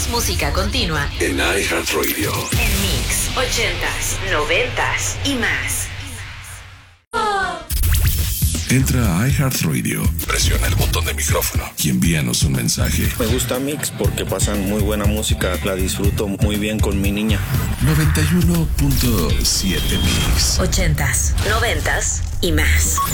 Más música continua en iHeartRadio. En Mix 80s, 90s y más. Entra a iHeartRadio, presiona el botón de micrófono y envíanos un mensaje. Me gusta Mix porque pasan muy buena música, la disfruto muy bien con mi niña. 91.7 Mix. 80s, 90s y más.